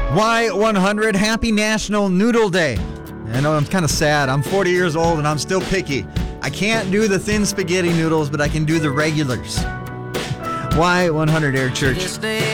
Y100, happy National Noodle Day. I know I'm kind of sad. I'm 40 years old and I'm still picky. I can't do the thin spaghetti noodles, but I can do the regulars. Y100 Air Church.